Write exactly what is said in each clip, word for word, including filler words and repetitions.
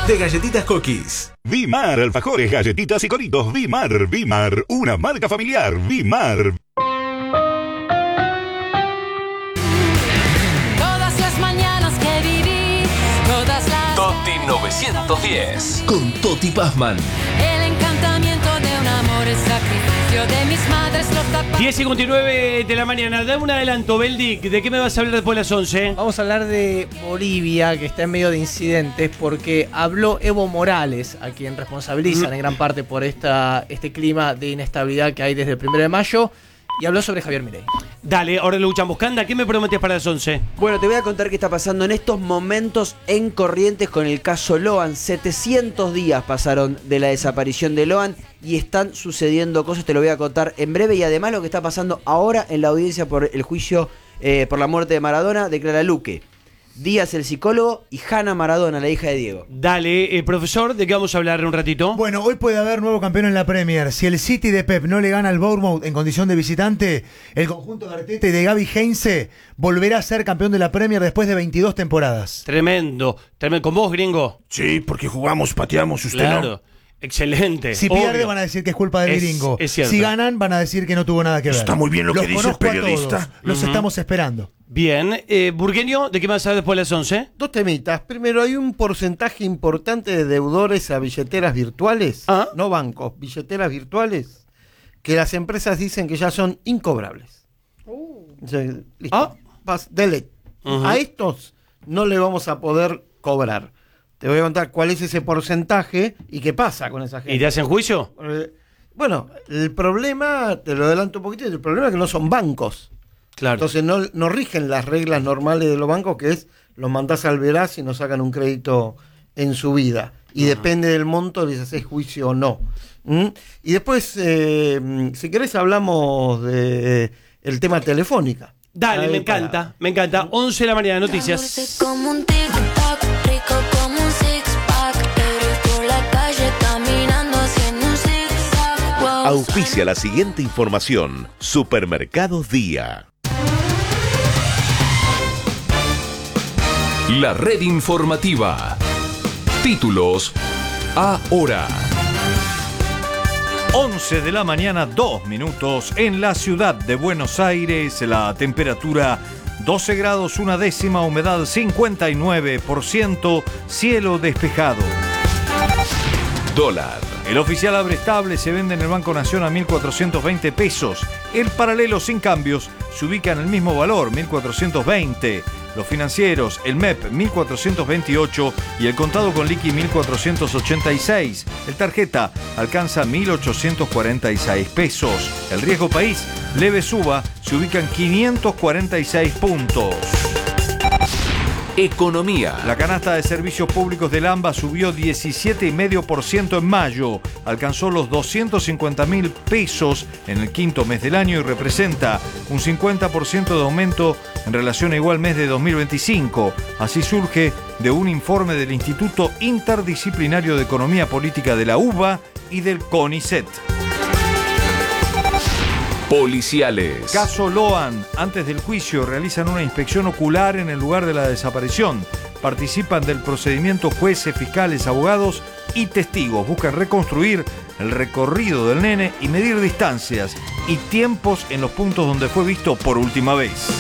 de Galletitas Cookies. Vimar, alfajores, galletitas y coritos. Vimar, Vimar, una marca familiar. Vimar. Todas las mañanas que viví, todas las... Toti novecientos diez. Con Toti Pazman. El encantamiento de un amor, el sacrificio de mis madres, los zapatos... diez cincuenta y nueve de la mañana. Dame un adelanto, Beldic. ¿De qué me vas a hablar después de las once? Vamos a hablar de Bolivia, que está en medio de incidentes, porque habló Evo Morales, a quien responsabilizan en gran parte por esta, este clima de inestabilidad que hay desde el primero de mayo, y habló sobre Javier Milei. Dale, ahora lo escuchamos. Canda, ¿qué me prometes para las once? Bueno, te voy a contar qué está pasando en estos momentos en Corrientes con el caso Loan. setecientos días pasaron de la desaparición de Loan y están sucediendo cosas, te lo voy a contar en breve. Y además lo que está pasando ahora en la audiencia por el juicio eh, por la muerte de Maradona de Clara Luque. Díaz, el psicólogo, y Hanna Maradona, la hija de Diego. Dale, eh, profesor, ¿de qué vamos a hablar un ratito? Bueno, hoy puede haber nuevo campeón en la Premier. Si el City de Pep no le gana al Bournemouth en condición de visitante, el conjunto de Arteta y de Gaby Heinze volverá a ser campeón de la Premier después de veintidós temporadas. Tremendo. Tremendo. ¿Con vos, gringo? Sí, porque jugamos, pateamos, usted Claro. no. Excelente. Si obvio. pierde van a decir que es culpa del Es- gringo. es cierto. Si ganan van a decir que no tuvo nada que ver. Está muy bien lo Los que dice el conozco a periodista. todos. Los Ujú. estamos esperando. Bien. Eh, Burgueño, ¿de qué me vas a hablar después de las once? Dos temitas. Primero, hay un porcentaje importante de deudores a billeteras virtuales, Ah. no bancos, billeteras virtuales, que las empresas dicen que ya son incobrables. O sea, listo. Ah. Pas- delete. Ujú. A estos no le vamos a poder cobrar. Te voy a contar cuál es ese porcentaje y qué pasa con esa gente. ¿Y te hacen juicio? Eh, Bueno, el problema, te lo adelanto un poquito, el problema es que no son bancos. Claro. Entonces no, no rigen las reglas normales de los bancos, que es los mandás al veraz y no sacan un crédito en su vida. Y depende del monto, les haces juicio o no. ¿Mm? Y después, eh, si querés, hablamos de el tema telefónica. Dale, Ahí me para- encanta. Me encanta. once de la mañana, noticias. Dulce como un tic-tac, rico como un six-pack. Eres por la calle caminando haciendo un zig-zag. Wow. Auspicia la siguiente información. Supermercados Día. La red informativa. Títulos ahora. once de la mañana, dos minutos. En la ciudad de Buenos Aires, la temperatura doce grados, una décima, humedad cincuenta y nueve por ciento, cielo despejado. Dólar. El oficial abre estable, se vende en el Banco Nación a mil cuatrocientos veinte pesos. El paralelo sin cambios se ubica en el mismo valor, mil cuatrocientos veinte. Los financieros, el M E P mil cuatrocientos veintiocho y el contado con liqui mil cuatrocientos ochenta y seis. El tarjeta alcanza mil ochocientos cuarenta y seis pesos. El riesgo país, leve suba, se ubica en quinientos cuarenta y seis puntos. Economía. La canasta de servicios públicos del AMBA subió diecisiete coma cinco por ciento en mayo. Alcanzó los doscientos cincuenta mil pesos en el quinto mes del año y representa un cincuenta por ciento de aumento en relación a igual mes de dos mil veinticinco. Así surge de un informe del Instituto Interdisciplinario de Economía Política de la U B A y del CONICET. Policiales. Caso Loan. Antes del juicio realizan una inspección ocular en el lugar de la desaparición. Participan del procedimiento jueces, fiscales, abogados y testigos. Buscan reconstruir el recorrido del nene y medir distancias y tiempos en los puntos donde fue visto por última vez.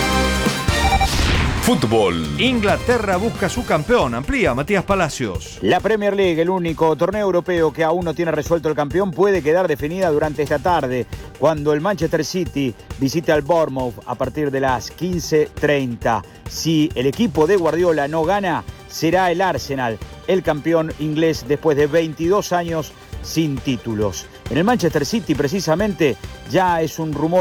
Fútbol. Inglaterra busca su campeón. Amplía Matías Palacios. La Premier League, el único torneo europeo que aún no tiene resuelto el campeón, puede quedar definida durante esta tarde, cuando el Manchester City visite al Bournemouth a partir de las quince treinta. Si el equipo de Guardiola no gana, será el Arsenal el campeón inglés después de veintidós años sin títulos. En el Manchester City, precisamente, ya es un rumor